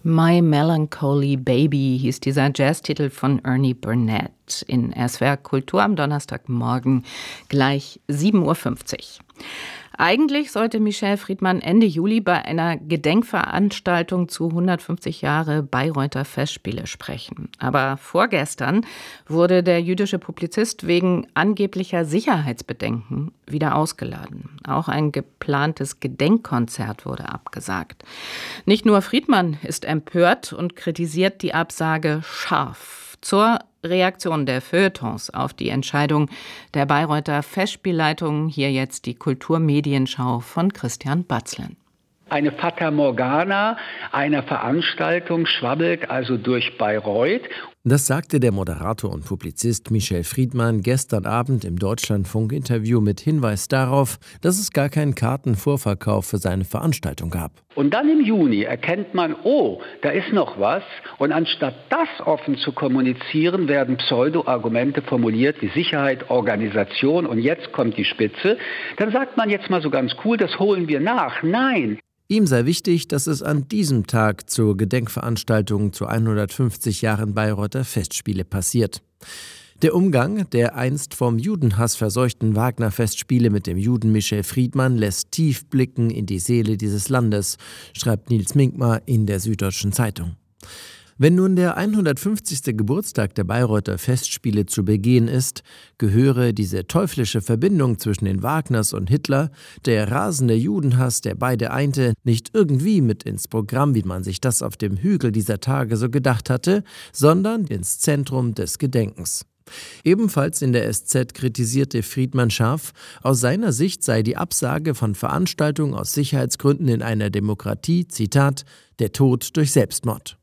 My Melancholy Baby hieß dieser Jazztitel von Ernie Burnett in SWR Kultur am Donnerstagmorgen gleich 7:50 Uhr. Eigentlich sollte Michel Friedmann Ende Juli bei einer Gedenkveranstaltung zu 150 Jahre Bayreuther Festspiele sprechen. Aber vorgestern wurde der jüdische Publizist wegen angeblicher Sicherheitsbedenken wieder ausgeladen. Auch ein geplantes Gedenkkonzert wurde abgesagt. Nicht nur Friedmann ist empört und kritisiert die Absage scharf. Zur Reaktion der Feuilletons auf die Entscheidung der Bayreuther Festspielleitung hier jetzt die Kulturmedienschau von Christian Batzlen. Eine Fata Morgana einer Veranstaltung schwabbelt also durch Bayreuth. Das sagte der Moderator und Publizist Michel Friedmann gestern Abend im Deutschlandfunk-Interview mit Hinweis darauf, dass es gar keinen Kartenvorverkauf für seine Veranstaltung gab. Und dann im Juni erkennt man, oh, da ist noch was. Und anstatt das offen zu kommunizieren, werden Pseudo-Argumente formuliert wie Sicherheit, Organisation und jetzt kommt die Spitze. Dann sagt man jetzt mal so ganz cool, das holen wir nach. Nein. Ihm sei wichtig, dass es an diesem Tag zur Gedenkveranstaltung zu 150 Jahren Bayreuther Festspiele passiert. Der Umgang der einst vom Judenhass verseuchten Wagner-Festspiele mit dem Juden Michel Friedmann lässt tief blicken in die Seele dieses Landes, schreibt Nils Minkmar in der Süddeutschen Zeitung. Wenn nun der 150. Geburtstag der Bayreuther Festspiele zu begehen ist, gehöre diese teuflische Verbindung zwischen den Wagners und Hitler, der rasende Judenhass, der beide einte, nicht irgendwie mit ins Programm, wie man sich das auf dem Hügel dieser Tage so gedacht hatte, sondern ins Zentrum des Gedenkens. Ebenfalls in der SZ kritisierte Friedmann scharf, aus seiner Sicht sei die Absage von Veranstaltungen aus Sicherheitsgründen in einer Demokratie, Zitat, der Tod durch Selbstmord.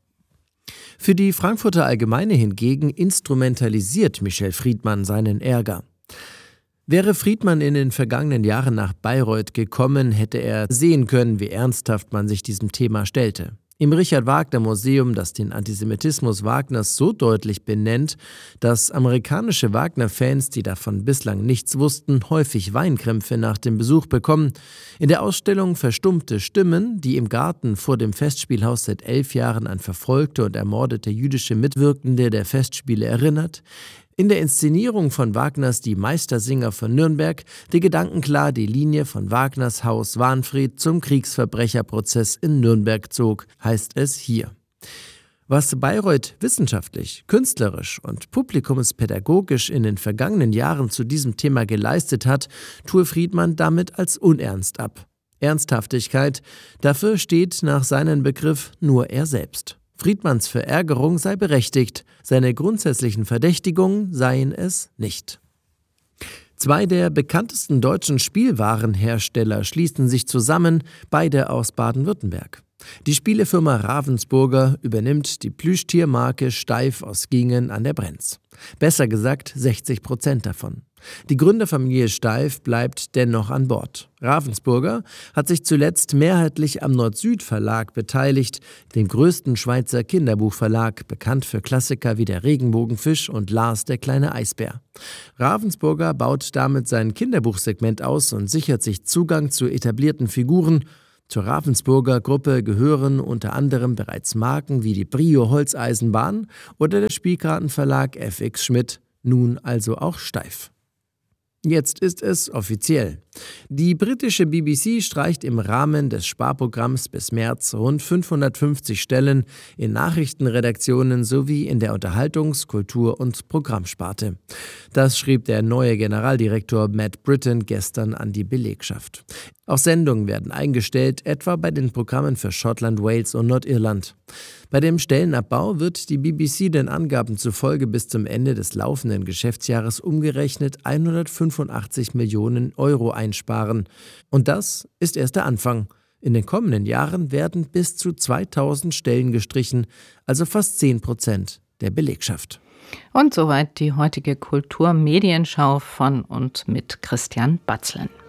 Für die Frankfurter Allgemeine hingegen instrumentalisiert Michel Friedmann seinen Ärger. Wäre Friedmann in den vergangenen Jahren nach Bayreuth gekommen, hätte er sehen können, wie ernsthaft man sich diesem Thema stellte. Im Richard-Wagner-Museum, das den Antisemitismus Wagners so deutlich benennt, dass amerikanische Wagner-Fans, die davon bislang nichts wussten, häufig Weinkrämpfe nach dem Besuch bekommen. In der Ausstellung Verstummte Stimmen, die im Garten vor dem Festspielhaus seit 11 Jahren an verfolgte und ermordete jüdische Mitwirkende der Festspiele erinnert. In der Inszenierung von Wagners Die Meistersinger von Nürnberg die gedankenklar die Linie von Wagners Haus Wahnfried zum Kriegsverbrecherprozess in Nürnberg zog, heißt es hier. Was Bayreuth wissenschaftlich, künstlerisch und publikumspädagogisch in den vergangenen Jahren zu diesem Thema geleistet hat, tue Friedmann damit als unernst ab. Ernsthaftigkeit, dafür steht nach seinem Begriff nur er selbst. Friedmanns Verärgerung sei berechtigt, seine grundsätzlichen Verdächtigungen seien es nicht. Zwei der bekanntesten deutschen Spielwarenhersteller schließen sich zusammen, beide aus Baden-Württemberg. Die Spielefirma Ravensburger übernimmt die Plüschtiermarke Steif aus Gingen an der Brenz. Besser gesagt 60% davon. Die Gründerfamilie Steif bleibt dennoch an Bord. Ravensburger hat sich zuletzt mehrheitlich am Nord-Süd-Verlag beteiligt, dem größten Schweizer Kinderbuchverlag, bekannt für Klassiker wie Der Regenbogenfisch und Lars, der kleine Eisbär. Ravensburger baut damit sein Kinderbuchsegment aus und sichert sich Zugang zu etablierten Figuren. Zur Ravensburger Gruppe gehören unter anderem bereits Marken wie die Brio Holzeisenbahn oder der Spielkartenverlag FX Schmidt, nun also auch Steif. Jetzt ist es offiziell. Die britische BBC streicht im Rahmen des Sparprogramms bis März rund 550 Stellen in Nachrichtenredaktionen sowie in der Unterhaltungs-, Kultur- und Programmsparte. Das schrieb der neue Generaldirektor Matt Britton gestern an die Belegschaft. Auch Sendungen werden eingestellt, etwa bei den Programmen für Schottland, Wales und Nordirland. Bei dem Stellenabbau wird die BBC den Angaben zufolge bis zum Ende des laufenden Geschäftsjahres umgerechnet 185 Millionen Euro einsparen. Und das ist erst der Anfang. In den kommenden Jahren werden bis zu 2000 Stellen gestrichen, also fast 10% der Belegschaft. Und soweit die heutige Kulturmedienschau von und mit Christian Batzlen.